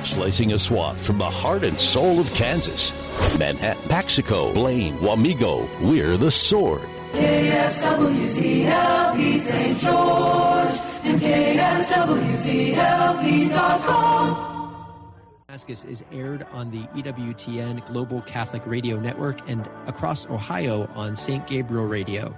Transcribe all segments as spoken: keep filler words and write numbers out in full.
slicing a swath from the heart and soul of Kansas. Manhattan, Paxico, Blaine, Wamego, we're the Sword. K S W C L P Saint George and K S W C L P dot com. Damascus is aired on the E W T N Global Catholic Radio Network and across Ohio on Saint Gabriel Radio.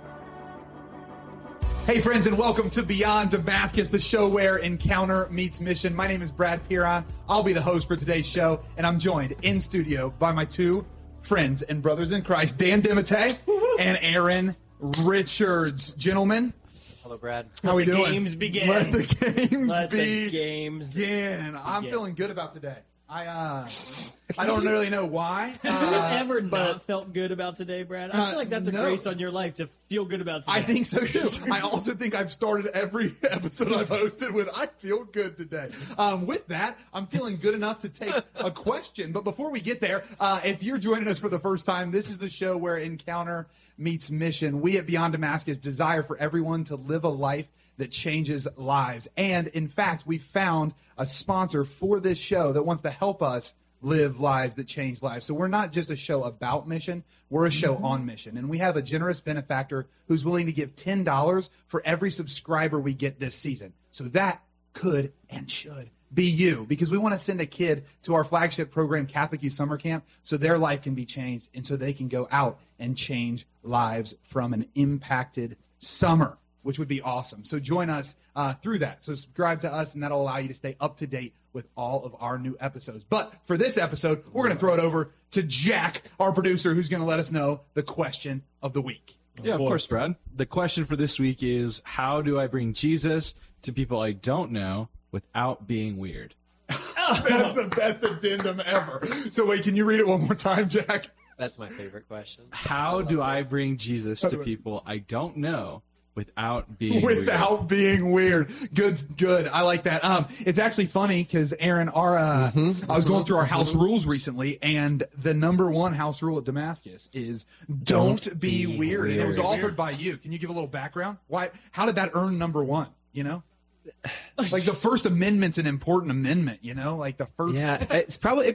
Hey friends, and welcome to Beyond Damascus, the show where encounter meets mission. My name is Brad Piron. I'll be the host for today's show, and I'm joined in studio by my two friends and brothers in Christ, Dan Dimite and Aaron Richards. Gentlemen, hello, Brad. How are we doing? Let the games begin. Let the games Let be the games begin. I'm begin. feeling good about today. I uh, I don't really know why. Uh, Have you ever but, not felt good about today, Brad? I Uh, feel like that's a no. grace on your life to feel good about today. I think so too. I also think I've started every episode I've hosted with "I feel good today." Um, with that, I'm feeling good enough to take a question. But before we get there, uh, if you're joining us for the first time, this is the show where encounter meets mission. We at Beyond Damascus desire for everyone to live a life that changes lives. And in fact, we found a sponsor for this show that wants to help us live lives that change lives. So we're not just a show about mission, we're a show on mission. And we have a generous benefactor who's willing to give ten dollars for every subscriber we get this season. So that could and should be you, because we want to send a kid to our flagship program, Catholic Youth Summer Camp, so their life can be changed and so they can go out and change lives from an impacted summer, which would be awesome. So join us uh, through that. So subscribe to us, and that'll allow you to stay up to date with all of our new episodes. But for this episode, we're going to throw it over to Jack, our producer, who's going to let us know the question of the week. Yeah, of course, Brad. The question for this week is, how do I bring Jesus to people I don't know without being weird? That's the best addendum ever. So wait, can you read it one more time, Jack? That's my favorite question. How do I bring Jesus to people I don't know without being Without weird? being weird. Good, good. I like that. Um, it's actually funny because, Aaron, our uh, Mm-hmm. I was going through our house rules recently, and the number one house rule at Damascus is don't, Don't be, be weird. And it was weird. authored by you. Can you give a little background? Why? How did that earn number one? You know? Like the First Amendment's an important amendment, you know? Like the first. Yeah, it's probably